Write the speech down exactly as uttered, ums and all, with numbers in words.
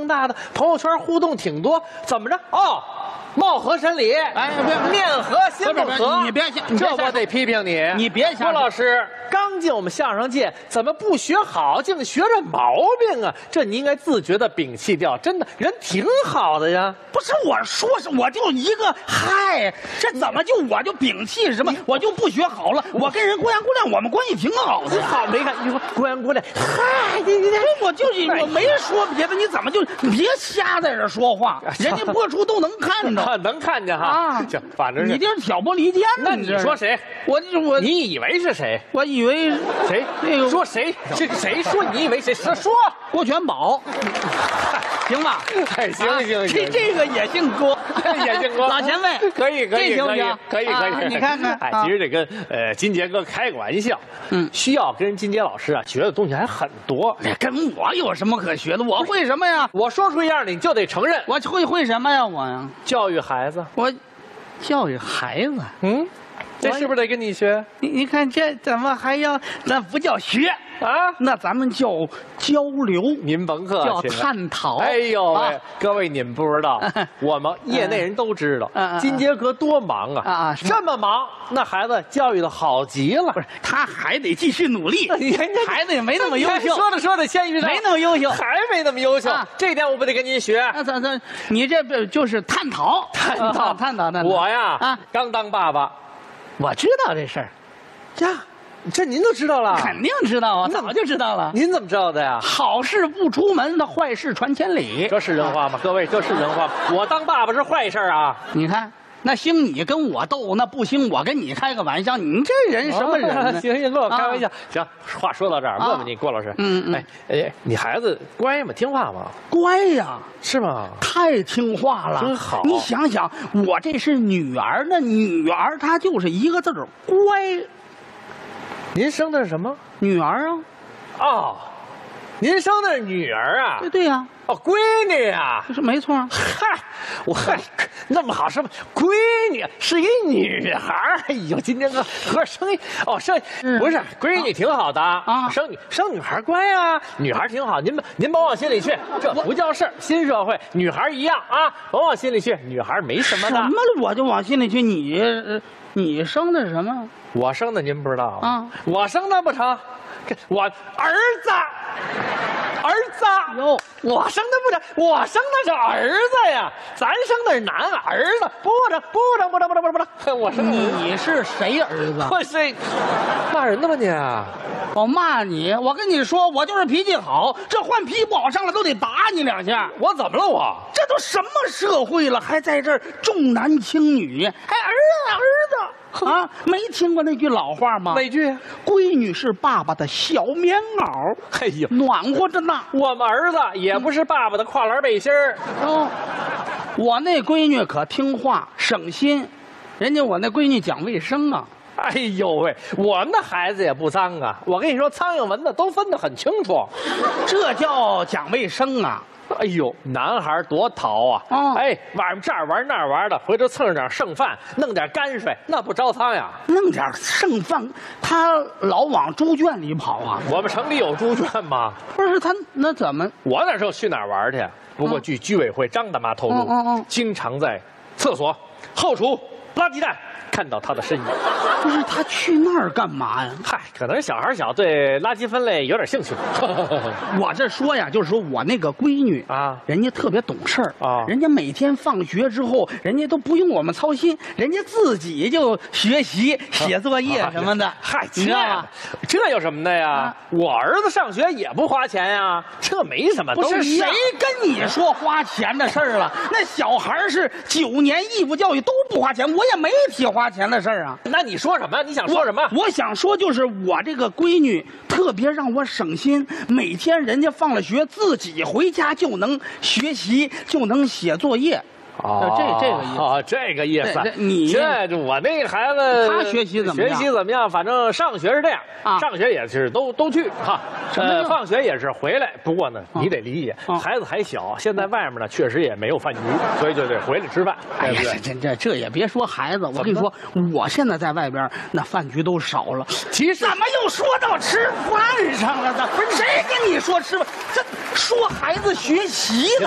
大的，朋友圈互动挺多，怎么着？哦。貌合神离， 哎，别面和心不和， 你别瞎， 这我得批评你。 你别瞎。 郭老师刚进我们相声界，怎么不学好，净学这毛病啊？这你应该自觉的摒弃掉。真的，人挺好的呀。 不是我说是，我就一个嗨，这怎么就我就摒弃什么？我就不学好了。我跟人郭阳姑娘，我们关系挺好的。 好，没看你说郭阳姑娘，嗨，你你我就是我没说别的，你怎么就你别瞎在这说话？人家播出都能看着。 能看见哈啊， 行，反正你这是挑拨离间呢。 那你说谁？ 我我你以为是谁？ 我以为谁？ 那个说谁？这谁说？你以为谁？说说郭全宝，行吧？ 哎，行行这这个也姓郭， 也姓郭， 老前辈， 可以可以可以可以可以。 你看看， 哎，其实这跟呃金杰哥开个玩笑， 嗯， 需要跟金杰老师啊学的东西还很多。 跟我有什么可学的？我会什么呀？ 我说出一样，你就得承认。 我会会什么呀？我呀， 教育孩子。 我教育孩子， 嗯，这是不是得跟你学？ 你你看这怎么还要？那不叫学啊， 那咱们叫交流。 您甭客气， 叫探讨。 哎呦喂，啊、各位你们不知道，我们业内人都知道， 嗯、 金杰哥多忙啊！ 啊， 这么忙，那孩子教育的好极了。 不是，他还得继续努力。你看，孩子也没那么优秀。 说着说着，先遇上没那么优秀， 还没那么优秀。啊、这点我不得跟您学。 那咱咱，你这不就是探讨？ 探讨， 啊、探讨，探讨。 我呀， 啊， 刚当爸爸， 我知道这事儿。 呀。这您都知道了？ 肯定知道啊，早就知道了。 您怎么知道的呀？ 好事不出门，那坏事传千里。 这是人话吗？各位，这是人话吗？我当爸爸是坏事啊！ 你看，那兴你跟我斗，那不兴我跟你开个玩笑。你这人什么人呢？ 行行，跟我开玩笑。行，话说到这儿，问问你，郭老师， 嗯嗯， 哎哎，你孩子乖吗？听话吗？ 乖呀， 是吗？ 太听话了， 真好。 你想想，我这是女儿，那女儿她就是一个字儿乖。 您生的是什么？ 女儿啊！ 哦，您生的是女儿啊？ 对对呀、啊。 哦，闺女呀、啊， 这是没错。 嗨，我嗨，那么好，什么闺女是一女孩儿？哎呦，今天个和生一哦生不是闺女挺好的啊，生女生女孩乖啊，女孩挺好。您您甭往心里去，这不叫事儿。新社会女孩一样啊，甭往心里去，女孩没什么的。 什么我就往心里去？你你生的是什么？ 我生的您不知道啊？ 我生的不成，我儿子。儿子哟， 我生的不成，我生的是儿子呀，咱生的是男儿子，不成，不成，不成，不成，不成，不成，我生你是谁儿子？ 我是骂人的吧你？ 我骂你，我跟你说，我就是脾气好，这换脾气不好上来都得打你两下。 我怎么了我？ 这都什么社会了，还在这儿重男轻女？哎，儿子，儿子。啊，没听过那句老话吗？ 哪句？ 闺女是爸爸的小棉袄。 哎呦， 暖和着呢。 我们儿子也不是爸爸的跨栏背心儿。 哦，我那闺女可听话省心，人家我那闺女讲卫生啊。 哎呦喂，我们的孩子也不脏啊！我跟你说，苍蝇蚊子都分得很清楚， 这叫讲卫生啊！ 哎呦，男孩多淘啊！ 哦， 哎，晚上这儿玩那儿玩的，回头蹭点剩饭，弄点泔水，那不招苍蝇？ 弄点剩饭，他老往猪圈里跑啊！ 我们城里有猪圈吗？ 不是他那怎么？ 我哪知道去哪儿玩去？不过据居委会张大妈透露， 嗯嗯嗯， 经常在厕所、后厨、垃圾袋看到他的身影。 不是他去那儿干嘛呀？ 嗨，可能小孩小，对垃圾分类有点兴趣。 我这说呀，就是说我那个闺女啊， 人家特别懂事儿啊， 人家每天放学之后，人家都不用我们操心，人家自己就学习、写作业什么的。 嗨， 你知道吗？ 这有什么的呀？啊、我儿子上学也不花钱呀，这没什么。 不是谁跟你说花钱的事儿了？那小孩是九年义务教育都不花钱，我也没提花钱的事儿啊。 那你说什么？你想说什么？ 我, 我想说就是我这个闺女特别让我省心，每天人家放了学自己回家就能学习，就能写作业。 哦， 这这个意思， 哦，这个意思。 你这我那个孩子， 他学习怎么样？ 学习怎么样？反正上学是这样，啊、上学也是都都去哈。呃，放学也是回来。不过呢，啊、你得理解，啊、孩子还小，现在外面呢确实也没有饭局，所以就得回来吃饭。 哎呀，这这这也别说孩子，我跟你说，我现在在外边那饭局都少了。 其实怎么又说到吃饭上了呢？不是谁跟你说吃饭？这说孩子学习呢？